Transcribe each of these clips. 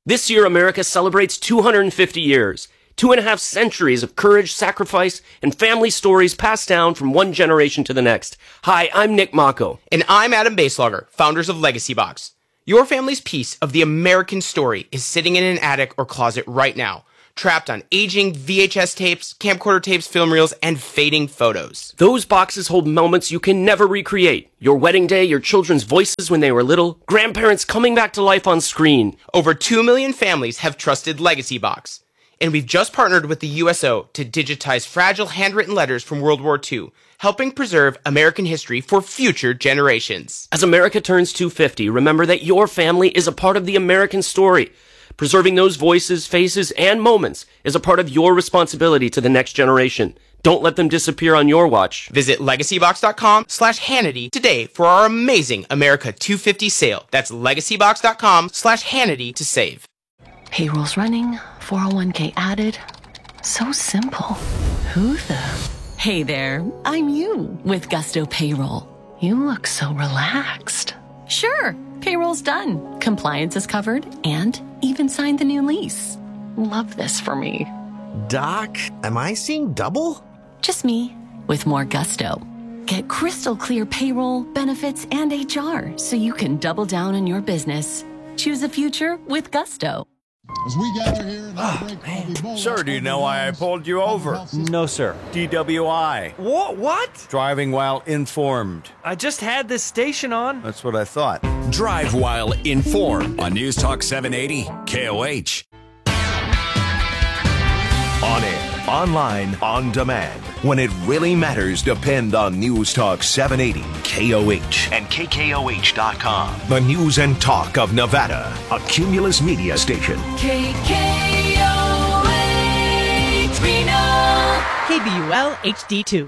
This year, America celebrates 250 years, 2.5 centuries of courage, sacrifice, and family stories passed down from one generation to the next. Hi, I'm Nick Mako. And I'm Adam Baselogger, founders of Legacy Box. Your family's piece of the American story is sitting in an attic or closet right now, trapped on aging VHS tapes, camcorder tapes, film reels, and fading photos. Those boxes hold moments you can never recreate. Your wedding day, your children's voices when they were little, grandparents coming back to life on screen. Over 2 million families have trusted Legacy Box. And we've just partnered with the USO to digitize fragile handwritten letters from World War II, helping preserve American history for future generations. As America turns 250, remember that your family is a part of the American story. Preserving those voices, faces, and moments is a part of your responsibility to the next generation. Don't let them disappear on your watch. Visit legacybox.com/Hannity today for our amazing America 250 sale. That's legacybox.com/Hannity to save. Payroll's running, 401k added. So simple. Who the? Hey there, I'm you with Gusto Payroll. You look so relaxed. Sure, payroll's done. Compliance is covered and even signed the new lease. Love this for me. Doc, am I seeing double? Just me with more gusto. Get crystal clear payroll, benefits, and HR so you can double down on your business. Choose a future with Gusto. As we gather here in Sir, do you know why I pulled you over? No, sir. DWI. What? Driving while informed. I just had this station on. That's what I thought. Drive while informed on News Talk 780 KOH. On air, online, on demand. When it really matters, depend on News Talk 780 KOH and KKOH.com. The news and talk of Nevada. A Cumulus Media station. KKOH Reno. KBUL HD2.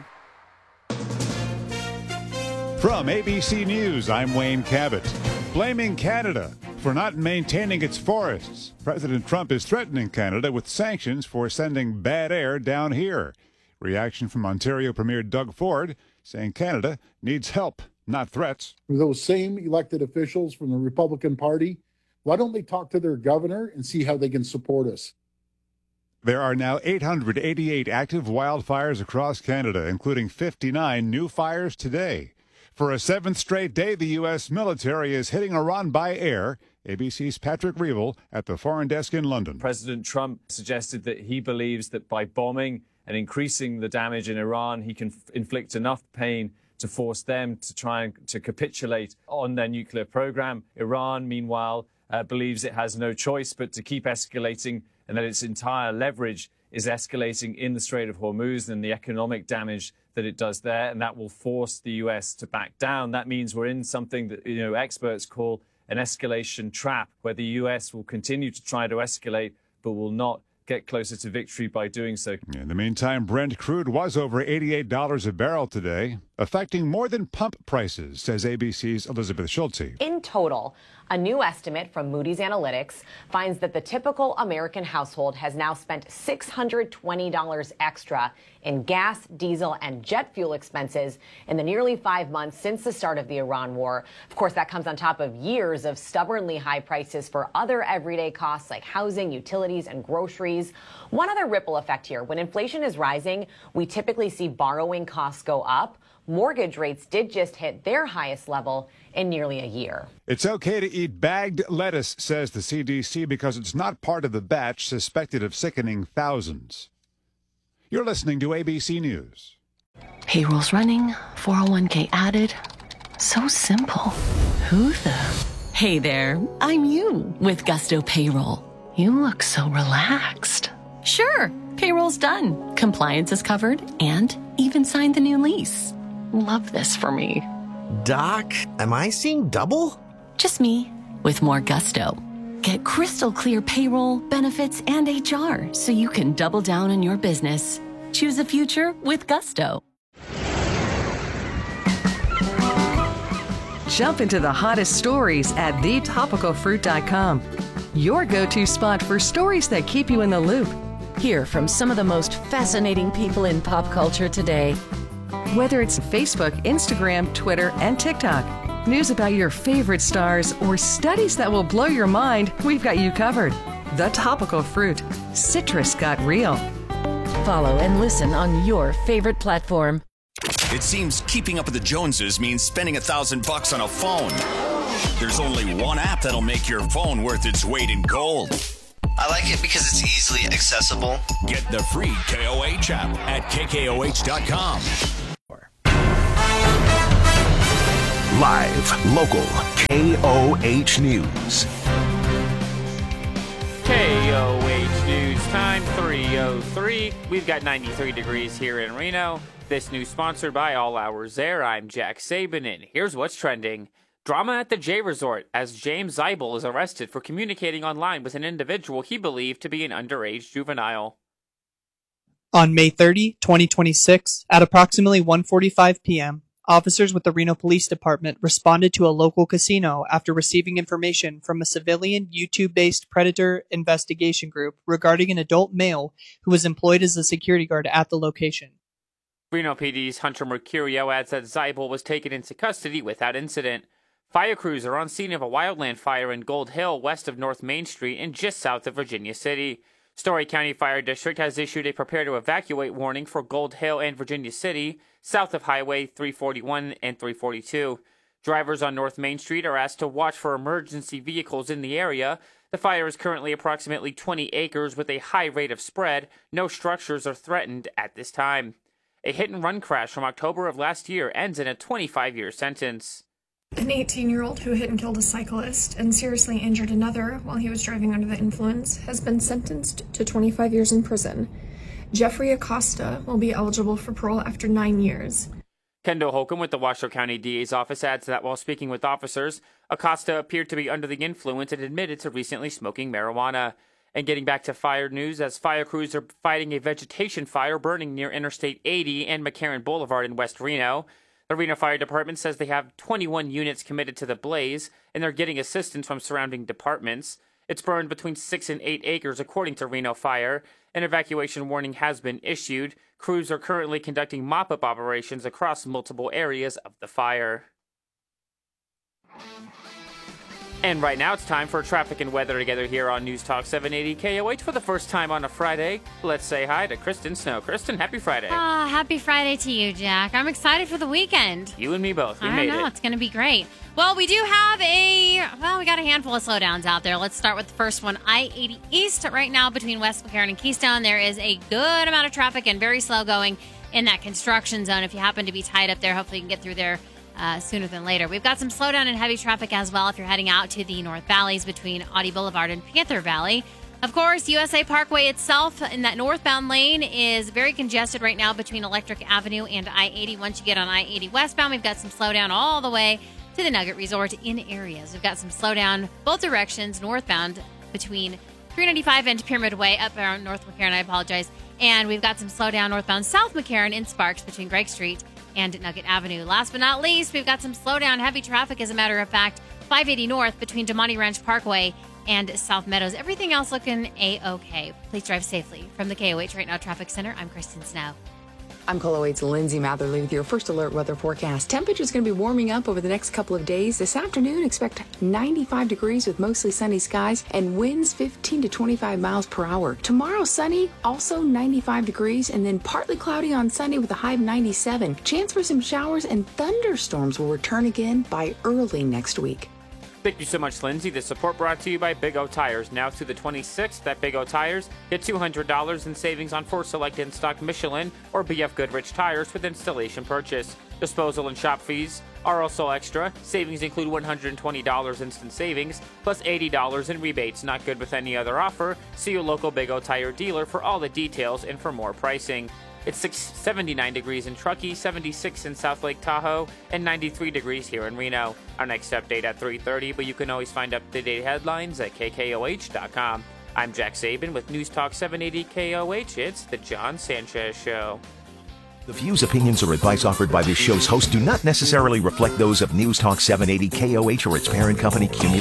From ABC News, I'm Wayne Cabot. Blaming Canada for not maintaining its forests. President Trump is threatening Canada with sanctions for sending bad air down here. Reaction from Ontario Premier Doug Ford saying Canada needs help, not threats. Those same elected officials from the Republican Party, why don't they talk to their governor and see how they can support us? There are now 888 active wildfires across Canada, including 59 new fires today. For a seventh straight day, the U.S. military is hitting Iran by air. ABC's Patrick Reevell at the Foreign Desk in London. President Trump suggested that he believes that by bombing and increasing the damage in Iran, he can inflict enough pain to force them to try and to capitulate on their nuclear program. Iran, meanwhile, believes it has no choice but to keep escalating and that its entire leverage is escalating in the Strait of Hormuz and the economic damage that it does there, and that will force the U.S. to back down. That means we're in something that experts call an escalation trap, where the U.S. will continue to try to escalate but will not get closer to victory by doing so. In the meantime, Brent crude was over $88 a barrel today, affecting more than pump prices, says ABC's Elizabeth Schulte. In total, a new estimate from Moody's Analytics finds that the typical American household has now spent $620 extra in gas, diesel, and jet fuel expenses in the nearly 5 months since the start of the Iran war. Of course, that comes on top of years of stubbornly high prices for other everyday costs like housing, utilities, and groceries. One other ripple effect here: when inflation is rising, we typically see borrowing costs go up. Mortgage rates did just hit their highest level in nearly a year. It's okay to eat bagged lettuce, says the CDC, because it's not part of the batch suspected of sickening thousands. You're listening to ABC News. Payroll's running, 401k added. So simple. Who the? Hey there, I'm you with Gusto Payroll. You look so relaxed. Sure, payroll's done. Compliance is covered and even signed the new lease. Love this for me. Doc, am I seeing double? Just me with more gusto. Get crystal clear payroll, benefits, and HR so you can double down on your business. Choose a future with Gusto. Jump into the hottest stories at thetopicalfruit.com. Your go-to spot for stories that keep you in the loop. Hear from some of the most fascinating people in pop culture today. Whether it's Facebook, Instagram, Twitter, and TikTok, news about your favorite stars, or studies that will blow your mind, we've got you covered. The Topical Fruit. Citrus got real. Follow and listen on your favorite platform. It seems keeping up with the Joneses means spending $1,000 on a phone. There's only one app that'll make your phone worth its weight in gold. I like it because it's easily accessible. Get the free KOH app at KKOH.com. Live, local, KOH News. KOH News time, 3:03. We've got 93 degrees here in Reno. This news sponsored by All Hours There. I'm Jack Saban, and here's what's trending. Drama at the J Resort as James Zeibel is arrested for communicating online with an individual he believed to be an underage juvenile. On May 30, 2026, at approximately 1:45 p.m., officers with the Reno Police Department responded to a local casino after receiving information from a civilian YouTube-based predator investigation group regarding an adult male who was employed as a security guard at the location. Reno PD's Hunter Mercurio adds that Zeibel was taken into custody without incident. Fire crews are on scene of a wildland fire in Gold Hill, west of North Main Street and just south of Virginia City. Story County Fire District has issued a prepare to evacuate warning for Gold Hill and Virginia City, south of Highway 341 and 342. Drivers on North Main Street are asked to watch for emergency vehicles in the area. The fire is currently approximately 20 acres with a high rate of spread. No structures are threatened at this time. A hit-and-run crash from October of last year ends in a 25-year sentence. An 18-year-old who hit and killed a cyclist and seriously injured another while he was driving under the influence has been sentenced to 25 years in prison. Jeffrey Acosta will be eligible for parole after 9 years. Kendall Holcomb with the Washoe County DA's office adds that while speaking with officers, Acosta appeared to be under the influence and admitted to recently smoking marijuana. And getting back to fire news, as fire crews are fighting a vegetation fire burning near Interstate 80 and McCarran Boulevard in West Reno. The Reno Fire Department says they have 21 units committed to the blaze, and they're getting assistance from surrounding departments. It's burned between 6 and 8 acres, according to Reno Fire. An evacuation warning has been issued. Crews are currently conducting mop-up operations across multiple areas of the fire. And right now it's time for traffic and weather together here on News Talk 780 KOH for the first time on a Friday. Let's say hi to Kristen Snow. Kristen, happy Friday. Happy Friday to you, Jack. I'm excited for the weekend. You and me both. We I made know, it. It's going to be great. Well, we do have we got a handful of slowdowns out there. Let's start with the first one. I-80 East right now between West McCarran and Keystone. There is a good amount of traffic and very slow going in that construction zone. If you happen to be tied up there, hopefully you can get through there sooner than later. We've got some slowdown and heavy traffic as well if you're heading out to the North Valleys between Audie Boulevard and Panther Valley. Of course, USA Parkway itself in that northbound lane is very congested right now between Electric Avenue and I-80. Once you get on I-80 westbound, we've got some slowdown all the way to the Nugget Resort in areas. We've got some slowdown both directions northbound between 395 and Pyramid Way up around North McCarran. I apologize. And we've got some slowdown northbound South McCarran in Sparks between Gregg Street and Nugget Avenue. Last but not least, we've got some slowdown, heavy traffic, as a matter of fact, 580 North between Demonte Ranch Parkway and South Meadows. Everything else looking A-OK. Please drive safely. From the KOH Right Now Traffic Center, I'm Kristen Snow. I'm KOH's Lindsay Matherly with your first alert weather forecast. Temperatures going to be warming up over the next couple of days. This afternoon, expect 95 degrees with mostly sunny skies and winds 15 to 25 miles per hour. Tomorrow, sunny, also 95 degrees, and then partly cloudy on Sunday with a high of 97. Chance for some showers and thunderstorms will return again by early next week. Thank you so much, Lindsay. The support brought to you by Big O Tires. Now through the 26th at Big O Tires, get $200 in savings on 4 select in-stock Michelin or BF Goodrich tires with installation purchase. Disposal and shop fees are also extra. Savings include $120 instant savings, plus $80 in rebates. Not good with any other offer. See your local Big O Tire dealer for all the details and for more pricing. It's 79 degrees in Truckee, 76 in South Lake Tahoe, and 93 degrees here in Reno. Our next update at 3:30, but you can always find up-to-date headlines at KKOH.com. I'm Jack Saban with News Talk 780 KOH. It's The John Sanchez Show. The views, opinions, or advice offered by this show's host do not necessarily reflect those of News Talk 780 KOH or its parent company,